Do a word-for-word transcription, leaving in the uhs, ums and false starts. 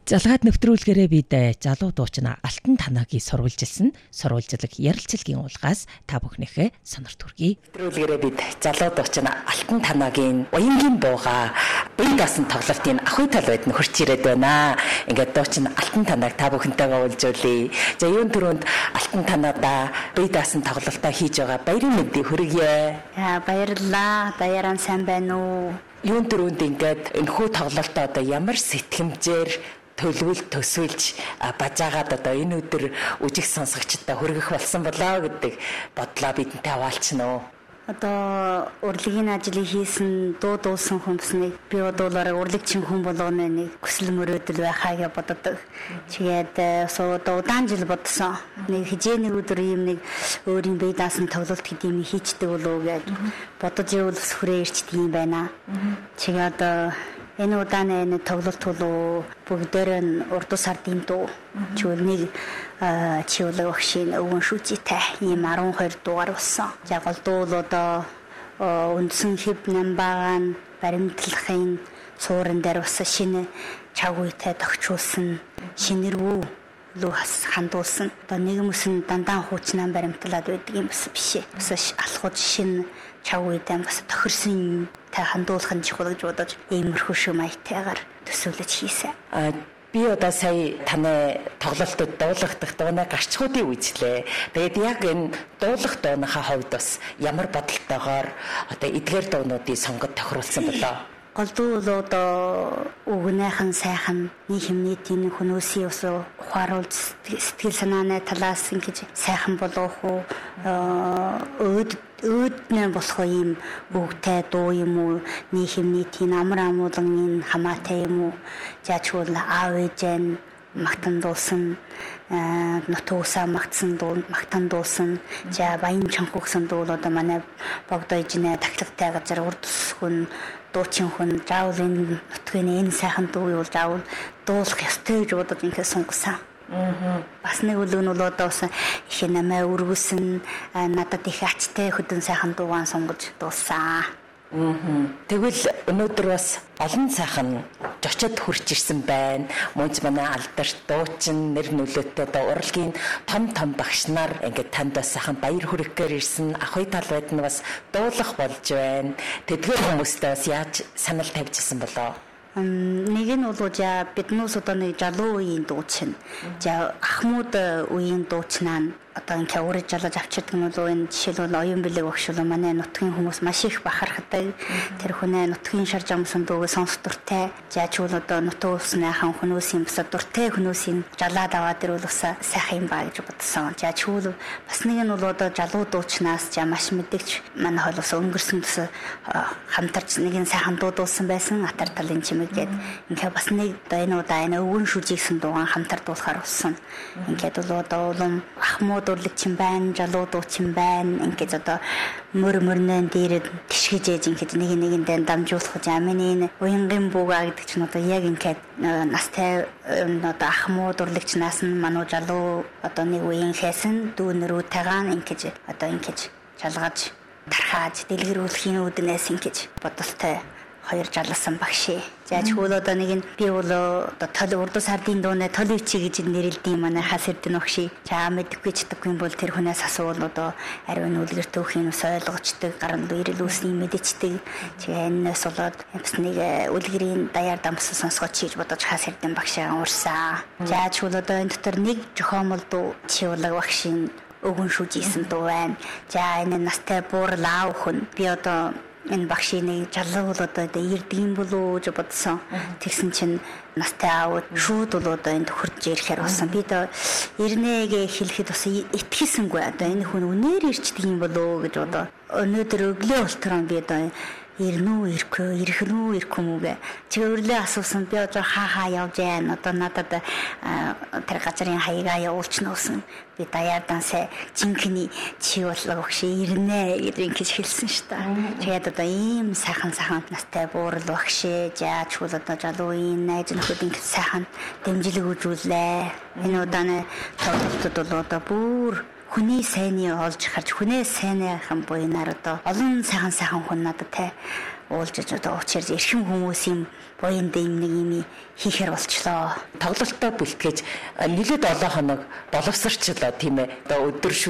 Залгаад нэвтрүүлгээрээ бид залуу дуучна Алтан Танагийн сурвалжилсан сурвалжлаг ярилцлагын уулгаас та бүхнийхээ сонор төргий. Нэвтрүүлгээрээ бид залуу дуучна Алтан Танагийн уянгийн бууга бие даасан тоглолтын ахуй тал байд нь хурц ирээд байна. Ингээд дуучна Алтан Танаг та бүхэнтэйгээ уулзуулъя. За юун түрүүнд Алтан Танада бие даасан тоглолтоо хийж байгаа баярын мэндийг хүргье. За баярлалаа. Баяран сайн байна уу? Юун түрүүнд ингээд энэхүү тоглолтоо одоо ямар сэтгэмжээр төлөвлөлт төсөөлж бажаагаад одоо энэ өдөр үжиг сонсогчдод хүргэх болсон болоо гэдэг бодлоо бидэнтэй хаваалцсан уу? Одоо урлагийн ажлыг хийсэн дуу дуусан хүмүүсийг би бодуулаараа урлагчин хүн болгоно нэг хүсэл мөрөөдөл байхаа гэж боддог. Тэгээд одоо удаан жил бодсон. Нэг хижээний өдөр ийм нэг өөрийн бие даасан тоглолт гэдэг юм хийчдэг болов уу гэж бодож ивэл сүрээ ирчдэг юм байна. Тэгээд одоо энэ удааны энэ тоглолт бол бүгдээр нь урд сардын дуу чүлнийг чиулэг багшийн өвөн шүжитэй ийм арван хоёр дугаар болсон. Яг бол дуу л одоо үндсэн хэв намбагаан баримтлахын цууран дээр бас шинэ чаг үйтэй тогтчулсан шинэрвүү лүү хандуулсан. Одоо нэгмэс нь дандаа хуучнаа баримтлаад байдаг юм бас биш ээ. Бас алхаж шинэ чаг үйтэй бас тохирсон та хандуулах нь чухал гэж бодож иймэрхүү шүү маягтайгаар төсөөлөж хийсэн. А би одоо сая таны тоглолтод дуулагдах дуунаа гарчхуудыг үзлээ. Тэгээд яг энэ дуулах дууныхаа хувьд бас ямар бодолтойгоор одоо эдгээр дуунуудыг сонгож тохируулсан болоо? Голдуу л одоо үгнийхэн сайхан нэг хэмнээдийн хүмүүсийн ус ухааруулж сэтгэл санааны талаас ингэж сайхан болгох уу өөд өөднө болох юм бүгтэй дуу юм уу нэг хэмнээдийн амар амуулгын хамаатай юм уу жаачвал аав ээжэн магтан дуусан нутуусаа магтсан дуу магтан дуусан за баян чанхугсан дуу одоо манай богдойжнэ тахлагтай газар урдс хүн дуучин хүн заавал энэ нутгийн энэ сайхан дуу юу заавал дуулах ёстой гэж бодож ингээд сунгасан. Аа. Бас нэг үлгэн нь бол одоо бас их намаа өргөсөн надад их ачтай хөдөн сайхан дуугаан сунгаж дуулсан. Аа. Тэгвэл өнөөдөр бас олон сайхан жочод хурж ирсэн байна. Мөнч манай алдарт дуучин нэр нөлөөтэй одоо урлагийн том том багш нар ингээд танд бас сайхан баяр хүргэхээр ирсэн. Ахуй тал байд нь бас дуулах болж байна. Тэдгээр хүмүүстээ бас яаж санал тавьжсэн болоо? Нэг нь бол за биднээс одоо нэг жалуу үеийн дуучин. За ахмууд үеийн дуучнаа одоо ингээ ураж жалаж авчирдаг нь бол энэ жишээлбэл оюун бэлэг багш бол манай нутгийн хүмүүс маш их бахархдаг. Тэр хүнээ нутгийн шар жамсан дууг сонсох дуртай. Заачвал одоо нутгийн усныхан хүмүүсийн бас дуртай хүмүүсийн жалаад аваад ирвэл бас сайхан юм ба гэж бодсон. Заачвал бас нэг нь бол одоо жалуу дуучнаас за маш мэддэгч манай хоолоос өнгөрсөн төс хамтарч нэгэн сайхан дуу дуулсан байсан. Атар талын чимэг гээд ингээ бас нэг одоо энэ удаа энэ өвгөн шүжигсэн дуугаан хамтар дуулахаар болсон. Ингээд бол одоо улам ахмууд урлагчин байна, жалуу дуучин байна. Ингээд одоо мөр мөрнэн дээр тишгэж ээж ингээд нэг нэгэндээ дамжуулах гэж амины уянгийн бууга гэдэг чинь одоо яг ингээд настай одоо ахмууд урлагчнаас нь мануу жалуу одоо нэг уян хэсэн дүүнэрүүтэйгаан ингээд одоо ингээд жалгаж тархааж дэлгэрүүлэхийн үүднээс ингээд бодолтой хоёр жалсан багшээ. Зааж хөл одоо нэг нь би бол одоо тол урд сардын дууны толичи гэж нэрлэдэг манай хас эрдэнэ багший. За мэдгүй ч чадахгүй бол тэр хүнээс асуувал одоо ариун үлгэр төвхийн ус ойлгочдөг, гаран ирэл үүсний мэдчихдэг. Тэгээ энэс болоод бас нэг үлгэрийн даяар дамсан сонсгоч хийж бодож хас эрдэнэ багшаа уурсан. Зааж хөл одоо энэ дотор нэг жохомол дуу чиулаг багшийн өвгөн шүжийсэн дуу байна. За энэ настай буурлаа өхөн би одоо энэ багшийн жалуу бол одоо ирдгийм болоо гэж бодсон. Тэгсэн чинь настай аав шууд бол одоо энд хурж ирэхээр болсон. Би одоо ирнэгээ хэлэхэд бас итгэсэнгүй. Одоо энэ хүн үнээр ирчдэг юм болоо гэж одоо өнөөдөр өглөө болтороо би одоо ирнүү ирэхгүй ирэхнүү ирэхгүй мүгэ чи өрлөө асуусан би одоо хаа хаа явж яана одоо надад тэр газрын хаягаа явуулчихноосон би даяардаасаа жинхэнэ чи боллоо багш ирнэ гэж хэлсэн шүү дээ. Тэгээд одоо ийм сайхан сайхан настай буурал багш жаач бол одоо жалууын найз нөхөд ингэ сайхан дэмжлэг үзүүлээ. Энэ удааны тоглолтод бол одоо бүр хүний сайныг олж харж хүнээ сайнайхан буйнаар одоо олон сайхан сайхан хүн надад те уулзаж одоо уучрж эрхэм хүмүүс юм буян дэм нэг юм хийхэр болчлоо. Тоглолтоо бэлтгэж нэлээд олон хоног боловсрчлоо тийм ээ. Одоо өдөр